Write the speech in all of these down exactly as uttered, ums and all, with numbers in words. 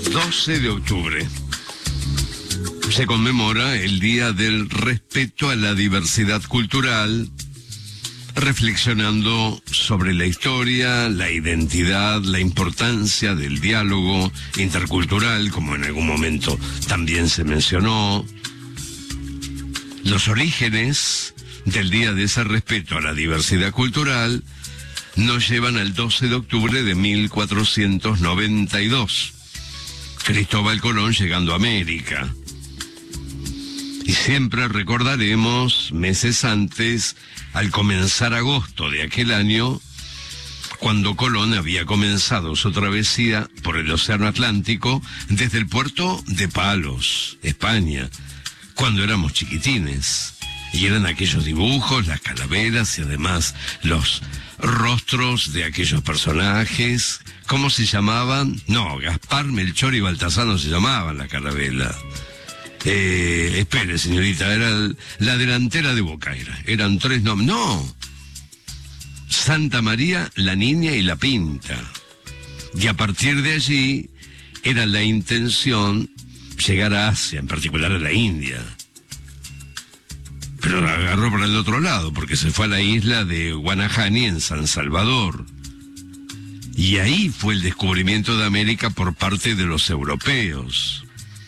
doce de octubre. Se conmemora el Día del Respeto a la Diversidad Cultural, reflexionando sobre la historia, la identidad, la importancia del diálogo intercultural, como en algún momento también se mencionó. Los orígenes del Día de ese respeto a la diversidad cultural nos llevan al doce de octubre de mil cuatrocientos noventa y dos. Cristóbal Colón llegando a América. Y siempre recordaremos, meses antes, al comenzar agosto de aquel año, cuando Colón había comenzado su travesía por el Océano Atlántico desde el puerto de Palos, España, cuando éramos chiquitines. Y eran aquellos dibujos, las calaveras y además los rostros de aquellos personajes. ¿Cómo se llamaban? No, Gaspar, Melchor y Baltasar no se llamaban la carabela. Eh, espere, señorita, era el, la delantera de Boca, era. Eran tres nombres. No. Santa María, la Niña y la Pinta. Y a partir de allí era la intención llegar a Asia, en particular a la India. Pero la agarró por el otro lado, porque se fue a la isla de Guanahani en San Salvador. Y ahí fue el descubrimiento de América por parte de los europeos.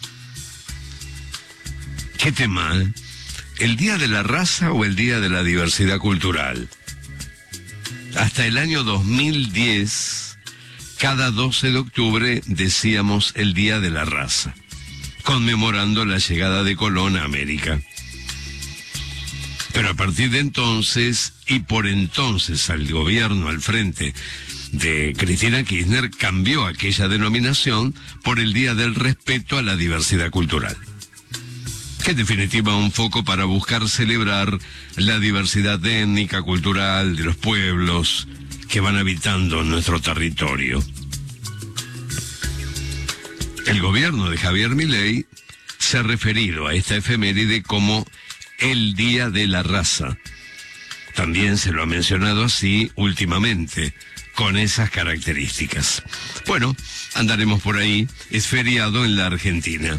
¿Qué tema? ¿Eh? ¿El Día de la Raza o el Día de la Diversidad Cultural? Hasta el año dos mil diez, cada doce de octubre decíamos el Día de la Raza, conmemorando la llegada de Colón a América. Pero a partir de entonces, y por entonces al gobierno al frente de Cristina Kirchner, cambió aquella denominación por el Día del Respeto a la Diversidad Cultural, que en definitiva un foco para buscar celebrar la diversidad étnica, cultural de los pueblos que van habitando nuestro territorio. El gobierno de Javier Milei se ha referido a esta efeméride como el Día de la Raza. También se lo ha mencionado así últimamente, con esas características. Bueno, andaremos por ahí, es feriado en la Argentina.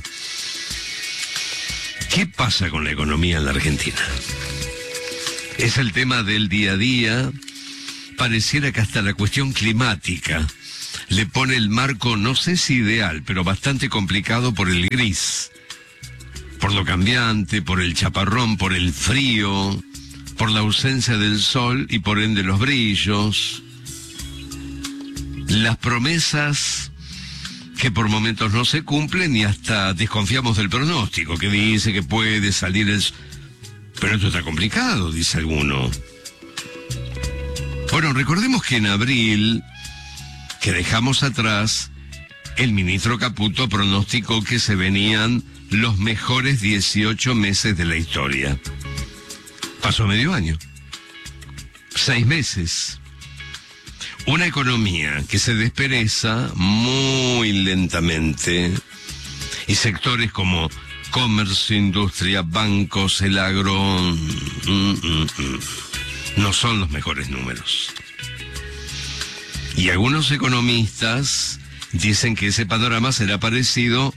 ¿Qué pasa con la economía en la Argentina? Es el tema del día a día. Pareciera que hasta la cuestión climática le pone el marco, no sé si ideal, pero bastante complicado por el gris, por lo cambiante, por el chaparrón, por el frío, por la ausencia del sol y por ende los brillos. Las promesas que por momentos no se cumplen y hasta desconfiamos del pronóstico, que dice que puede salir el... Pero esto está complicado, dice alguno. Bueno, recordemos que en abril, que dejamos atrás, el ministro Caputo pronosticó que se venían los mejores dieciocho meses de la historia. Pasó medio año. Seis meses. Una economía que se despereza muy lentamente y sectores como comercio, industria, bancos, el agro, mm, mm, mm, no son los mejores números. Y algunos economistas dicen que ese panorama será parecido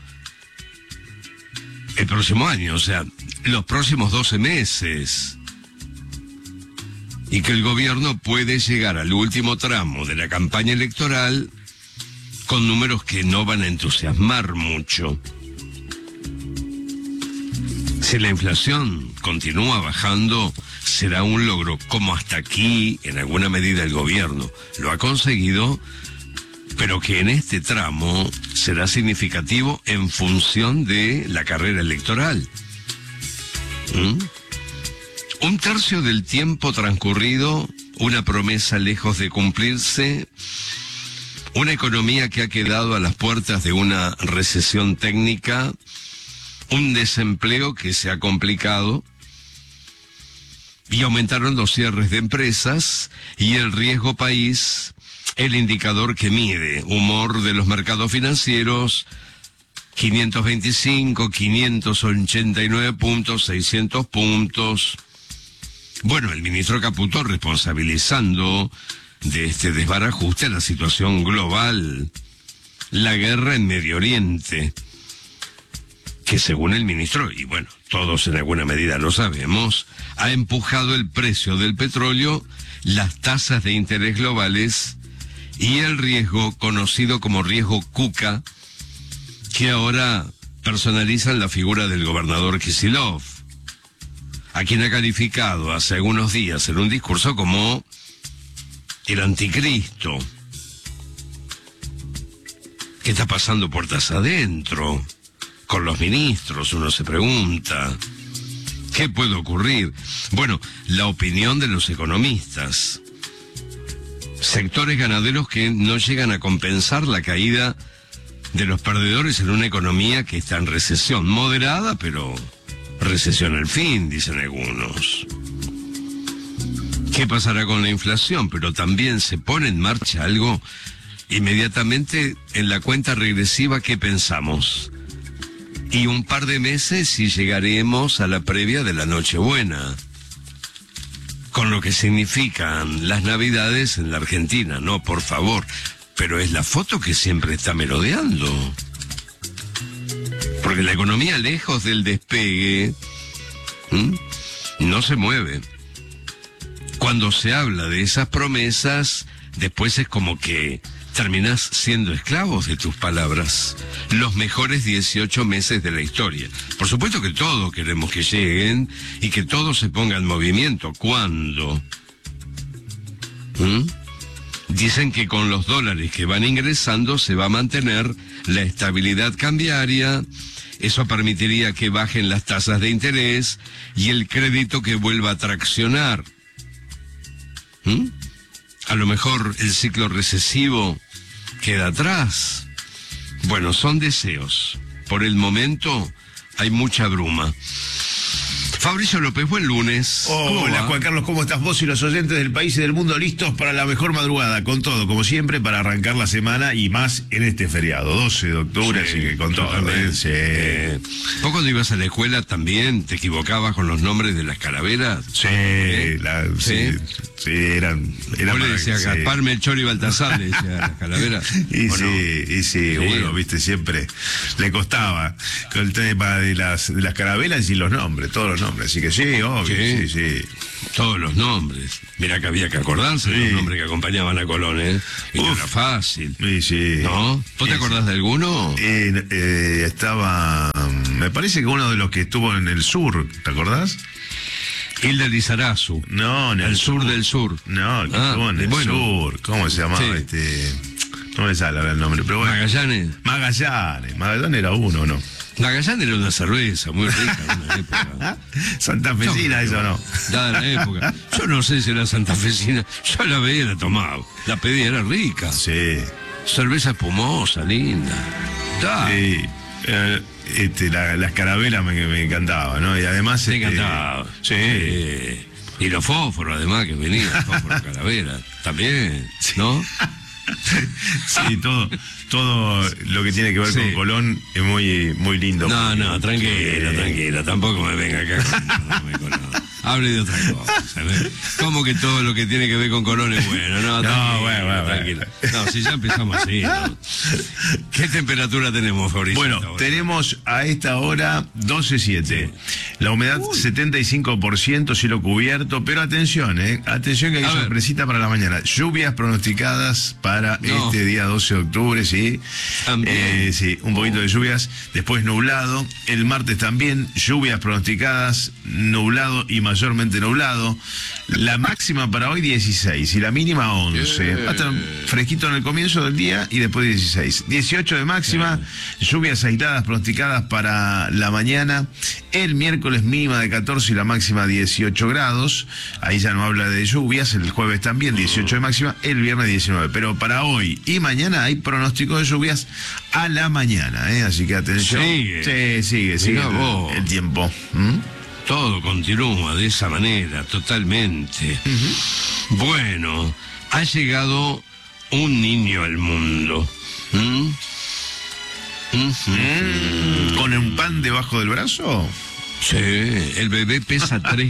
el próximo año, o sea, los próximos doce meses. Y que el gobierno puede llegar al último tramo de la campaña electoral con números que no van a entusiasmar mucho. Si la inflación continúa bajando, será un logro, como hasta aquí, en alguna medida, el gobierno lo ha conseguido, pero que en este tramo será significativo en función de la carrera electoral. ¿Mm? Un tercio del tiempo transcurrido, una promesa lejos de cumplirse, una economía que ha quedado a las puertas de una recesión técnica, un desempleo que se ha complicado, y aumentaron los cierres de empresas y el riesgo país, el indicador que mide humor de los mercados financieros, quinientos veinticinco, quinientos ochenta y nueve puntos, seiscientos puntos. Bueno, el ministro Caputo responsabilizando de este desbarajuste a la situación global la guerra en Medio Oriente, que según el ministro, y bueno, todos en alguna medida lo sabemos, ha empujado el precio del petróleo, las tasas de interés globales y el riesgo conocido como riesgo Kuka, que ahora personalizan la figura del gobernador Kicillof, a quien ha calificado hace algunos días en un discurso como el anticristo. ¿Qué está pasando puertas adentro con los ministros? Uno se pregunta, ¿qué puede ocurrir? Bueno, la opinión de los economistas. Sectores ganaderos que no llegan a compensar la caída de los perdedores en una economía que está en recesión moderada, pero recesión al fin, dicen algunos. ¿Qué pasará con la inflación? Pero también se pone en marcha algo inmediatamente en la cuenta regresiva que pensamos. Y un par de meses y llegaremos a la previa de la Nochebuena, con lo que significan las Navidades en la Argentina. No, por favor, pero es la foto que siempre está merodeando. Porque la economía, lejos del despegue, ¿m? no se mueve. Cuando se habla de esas promesas, después es como que terminás siendo esclavos de tus palabras. Los mejores dieciocho meses de la historia. Por supuesto que todos queremos que lleguen y que todo se ponga en movimiento. ¿Cuándo? ¿Mm? Dicen que con los dólares que van ingresando se va a mantener la estabilidad cambiaria. Eso permitiría que bajen las tasas de interés y el crédito que vuelva a traccionar. ¿Mm? A lo mejor el ciclo recesivo queda atrás. Bueno, son deseos. Por el momento hay mucha bruma. Fabricio López, buen lunes. Hola, Juan Carlos, ¿cómo estás? Vos y los oyentes del país y del mundo listos para la mejor madrugada, con todo, como siempre, para arrancar la semana y más en este feriado, doce de octubre, sí, así que con todo. ¿eh? Sí. Eh, ¿Vos cuando ibas a la escuela también te equivocabas con los nombres de las calaveras? Sí, ¿Eh? la, sí, sí, sí, eran... eran Vos le decías sí. Gaspar, Melchor y Baltasar, le decía a las calaveras. Y sí, no? y sí, sí, bueno, viste, siempre le costaba con el tema de las, de las carabelas y los nombres, todos los nombres, así que sí, obvio, sí, sí. sí. Todos los nombres. Mira que había que acordarse de sí. los nombres que acompañaban a Colón, ¿eh? Y no era fácil. Sí, sí. ¿No? ¿Vos te acordás de alguno? Eh, eh, estaba, me parece que uno de los que estuvo en el sur, ¿te acordás? Hilda Lizarazu. No, en el, el sur, sur del sur. No, el que ah, estuvo en el bueno. sur. ¿Cómo se llamaba? Sí. Este, no me sale ahora el nombre, pero bueno. Magallanes. Magallanes. Magallanes era uno, ¿no? Magallanes era una cerveza muy rica en una época. Santafesina, eso no. Dada la época. Yo no sé si era santafesina. Yo la veía y la tomaba. La pedía, era rica. Sí. Cerveza espumosa, linda. Da. Sí. Eh, este, la, las carabelas me, me encantaban, ¿no? Y además... Me este, encantaba. Sí. Eh, y los fósforos, además, que venían, fósforos calavera. También, ¿no? Sí, todo, todo lo que tiene que ver sí. con Colón es muy, muy lindo. No, porque, no, tranquila, sí. tranquila, tampoco me venga acá con, no, no. Hable de otra cosa. ¿Sabes? ¿Cómo que todo lo que tiene que ver con Colón es bueno? No, no bueno, bueno, tranquila. Bueno. No, si ya empezamos así, ¿no? ¿Qué temperatura tenemos, Fabricio? Bueno, tenemos a esta hora doce siete. Sí. La humedad Uy. setenta y cinco por ciento, cielo cubierto, pero atención, eh, atención que hay sorpresita para la mañana. Lluvias pronosticadas para no. este día doce de octubre, sí. También. Eh, sí, un poquito de lluvias, después nublado. El martes también, lluvias pronosticadas, nublado y más mayormente nublado. La máxima para hoy dieciséis y la mínima once. Yeah. Va a estar fresquito en el comienzo del día y después dieciséis. dieciocho de máxima, yeah. lluvias aisladas pronosticadas para la mañana. El miércoles mínima de catorce y la máxima dieciocho grados. Ahí ya no habla de lluvias. El jueves también dieciocho de máxima. El viernes diecinueve. Pero para hoy y mañana hay pronóstico de lluvias a la mañana, ¿eh? Así que atención. Sigue. Sí, sigue, sigue el, el tiempo. ¿Mm? Todo continúa de esa manera, totalmente. Uh-huh. Bueno, ha llegado un niño al mundo. ¿Mm? Uh-huh. Mm, ¿Con un pan debajo del brazo? Sí, el bebé pesa tres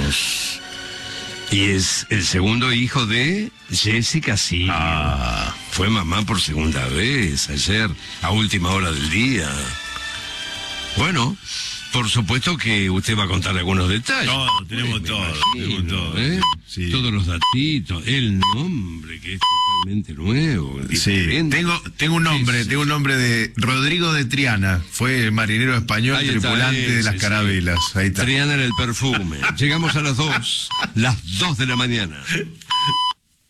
kilos. Y es el segundo hijo de Jessica Sirio. Ah. Fue mamá por segunda vez ayer, a última hora del día. Bueno, por supuesto que usted va a contar algunos detalles. Todo, tenemos Me todo, imagino, tenemos todo. ¿eh? Sí. Todos los datitos, el nombre que es totalmente nuevo. Sí, diferente. tengo, tengo un nombre, Sí, sí. tengo un nombre de Rodrigo de Triana, fue marinero español, Ahí está, tripulante ese, de las sí. carabelas. Ahí está. Triana en el perfume. Llegamos a las dos, las dos de la mañana.